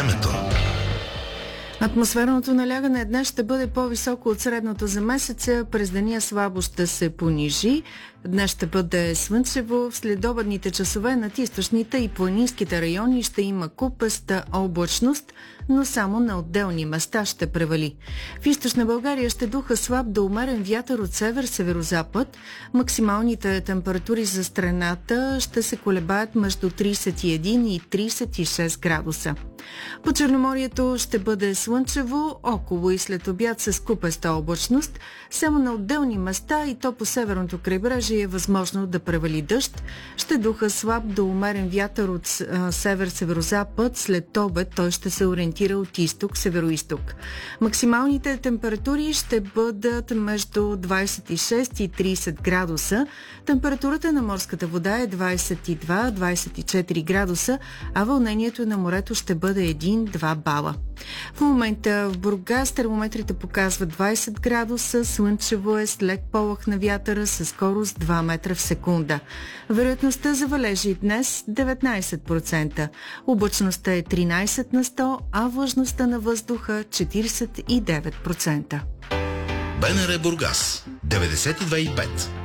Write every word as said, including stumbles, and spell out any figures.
Времето. Атмосферното налягане днес ще бъде по-високо от средното за месеца. През деня слабо ще се понижи. Днес ще бъде слънчево. В следобедните часове над източните и планинските райони ще има купеста облачност, но само на отделни места ще превали. В източна България ще духа слаб до умерен вятър от север-северозапад. Максималните температури за страната ще се колебаят между тридесет и един и тридесет и шест градуса. По Черноморието ще бъде слънчево, около и след обяд с купеста облачност. Само на отделни места и то по северното крайбрежие е възможно да превали дъжд. Ще духа слаб до умерен вятър от север-северозапад. След обед той ще се ориентира от изток-североизток. Максималните температури ще бъдат между двадесет и шест и тридесет градуса. Температурата на морската вода е двадесет и два до двадесет и четири градуса, а вълнението на морето ще бъде един-два бала. В момента в Бургас термометрите показват двадесет градуса, слънчево е с лек полъх на вятъра със скорост два метра в секунда. Вероятността за валежи днес деветнадесет процента, облачността е тринадесет на сто, а влажността на въздуха четиридесет и девет процента. БНР Бургас деветдесет и две и пет.